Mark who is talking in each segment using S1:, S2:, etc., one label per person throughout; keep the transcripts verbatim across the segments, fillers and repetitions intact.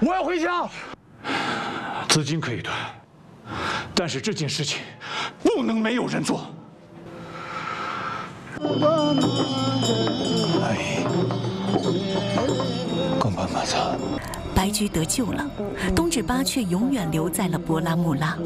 S1: 我要回家。资金可以断，但是这件事情不能没有人做。哎，公巴马萨。
S2: 白驹得救了，东至巴却永远留在了博拉木拉。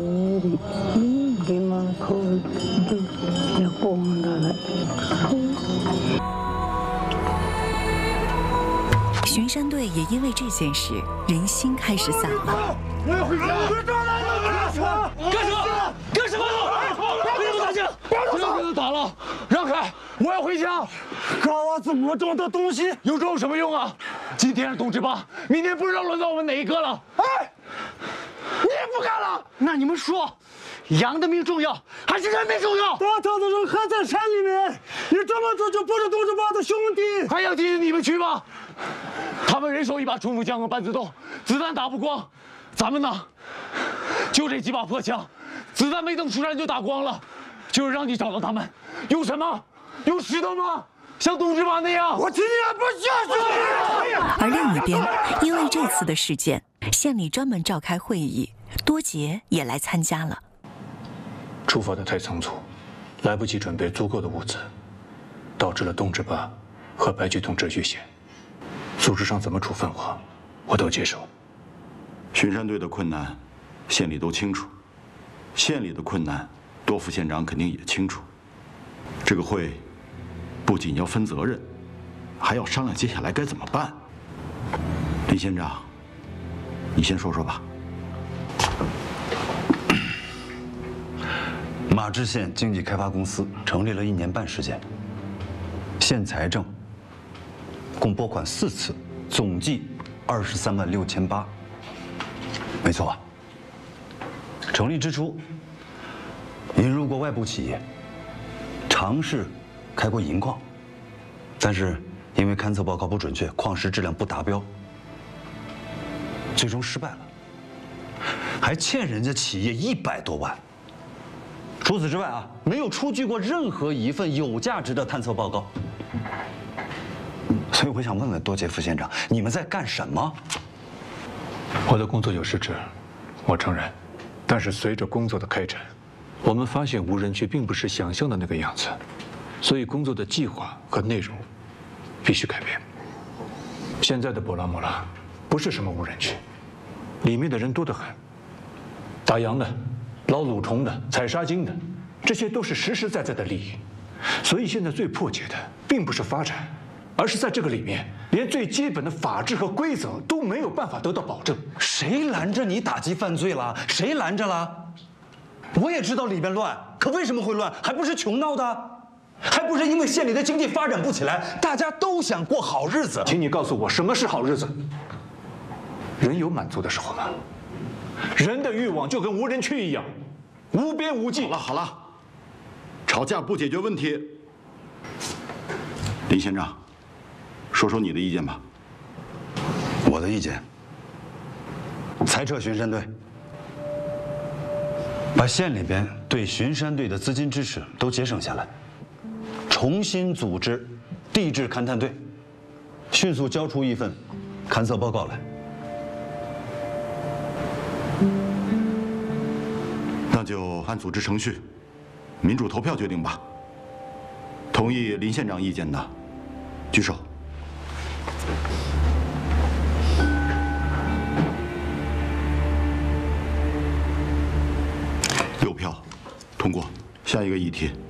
S2: 巡山队也因为这件事，人心开始散了。
S1: 我要回家！干什么？干什么？为什么打架？不要跟他打了，让开！我要回家。搞啊，这么重的东西，有这有什么用啊？ 今天是东至巴，明天不知道轮到我们哪一个了。哎，你也不干了？那你们说，羊的命重要还是人命重要？
S3: 大头的人还在山里面，你这么做就不是东至巴的兄弟。
S1: 还要提醒你们去吗？他们人手一把冲锋枪和半自动，子弹打不光。咱们呢，就这几把破枪，子弹没等出山就打光了。就是让你找到他们，用什么？用石头吗？ 像东至巴那样，我今天不下去。
S2: 而另一边，因为这次的事件，县里专门召开会议，多杰也来参加了。
S1: 出发的太仓促，来不及准备足够的物资，导致了东至巴和白驹同志遇险。组织上怎么处分我，我都接受。
S4: 巡山队的困难，县里都清楚；县里的困难，多副县长肯定也清楚。这个会。 不仅要分责任，还要商量接下来该怎么办。林县长，你先说说吧。
S5: 马志县经济开发公司成立了一年半时间，县财政共拨款四次，总计二十三万六千八。没错吧？成立之初，引入过外部企业，尝试。 开过银矿，但是因为勘测报告不准确，矿石质量不达标，最终失败了，还欠人家企业一百多万。除此之外啊，没有出具过任何一份有价值的探测报告。所以我想问问多杰副县长，你们在干什么？
S1: 我的工作有失职，我承认，但是随着工作的开展，我们发现无人区并不是想象的那个样子。 所以工作的计划和内容必须改变。现在的博拉木拉不是什么无人区，里面的人多得很，打羊的、捞蠕虫的、采沙金的，这些都是实实在在的利益。所以现在最迫切的并不是发展，而是在这个里面，连最基本的法治和规则都没有办法得到保证。
S5: 谁拦着你打击犯罪了？谁拦着了？我也知道里边乱，可为什么会乱？还不是穷闹的？ 还不是因为县里的经济发展不起来，大家都想过好日子。
S1: 请你告诉我，什么是好日子？人有满足的时候吗？人的欲望就跟无人区一样，无边无际。
S4: 好了好了，吵架不解决问题。林县长，说说你的意见吧。
S5: 我的意见：裁撤巡山队，把县里边对巡山队的资金支持都节省下来。 重新组织地质勘探队，迅速交出一份勘测报告来。
S4: 那就按组织程序，民主投票决定吧。同意林县长意见的，举手。六票，通过。下一个议题。